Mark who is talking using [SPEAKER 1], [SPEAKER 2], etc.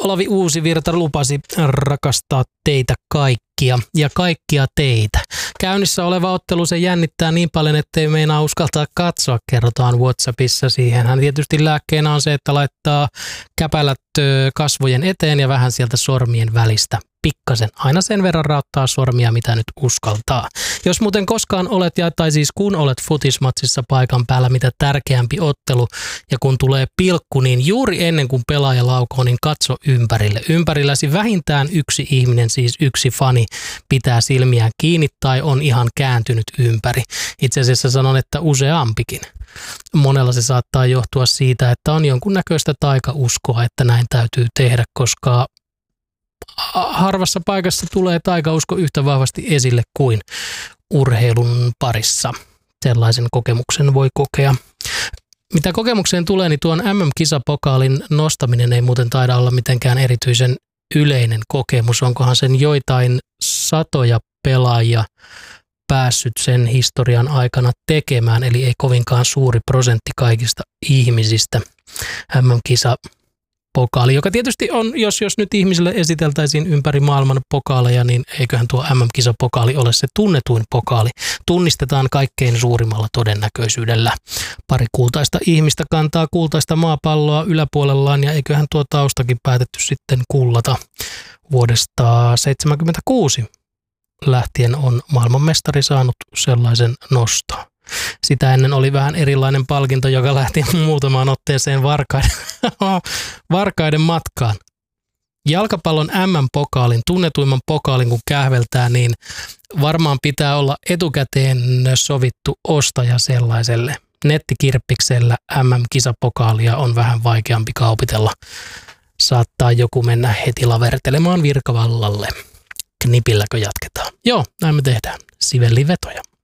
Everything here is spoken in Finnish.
[SPEAKER 1] Olavi Uusivirta lupasi rakastaa teitä kaikkia ja kaikkia teitä. Käynnissä oleva ottelu se jännittää niin paljon, ettei meinaa uskaltaa katsoa, kerrotaan WhatsAppissa. Siihenhän tietysti lääkkeenä on se, että laittaa käpälät kasvojen eteen ja vähän sieltä sormien välistä. Pikkasen. Aina sen verran raottaa sormia, mitä nyt uskaltaa. Jos muuten koskaan olet, tai siis kun olet futismatsissa paikan päällä, mitä tärkeämpi ottelu, ja kun tulee pilkku, niin juuri ennen kuin pelaaja laukoo, niin katso ympärille. Ympärilläsi vähintään yksi ihminen, siis yksi fani, pitää silmiään kiinni tai on ihan kääntynyt ympäri. Itse asiassa sanon, että useampikin. Monella se saattaa johtua siitä, että on jonkunnäköistä taikauskoa, että näin täytyy tehdä, koska harvassa paikassa tulee taikausko yhtä vahvasti esille kuin urheilun parissa. Sellaisen kokemuksen voi kokea. Mitä kokemukseen tulee, niin tuon MM-kisapokaalin nostaminen ei muuten taida olla mitenkään erityisen yleinen kokemus. Onkohan sen joitain satoja pelaajia päässyt sen historian aikana tekemään, eli ei kovinkaan suuri prosentti kaikista ihmisistä. MM-kisapokaali, joka tietysti on, jos nyt ihmisille esiteltäisiin ympäri maailman pokaaleja, niin eiköhän tuo MM-kisapokaali ole se tunnetuin pokaali. Tunnistetaan kaikkein suurimmalla todennäköisyydellä. Pari kultaista ihmistä kantaa kultaista maapalloa yläpuolellaan, ja eiköhän tuo taustakin päätetty sitten kullata. Vuodesta 1976 lähtien on maailmanmestari saanut sellaisen noston. Sitä ennen oli vähän erilainen palkinto, joka lähti muutamaan otteeseen varkaiden matkaan. Jalkapallon MM-pokaalin, tunnetuimman pokaalin kun kähveltää, niin varmaan pitää olla etukäteen sovittu ostaja sellaiselle. Nettikirppiksellä MM-kisapokaalia on vähän vaikeampi kaupitella. Saattaa joku mennä heti lavertelemaan virkavallalle. Knipilläkö jatketaan? Joo, näin me tehdään. Sivellivetoja.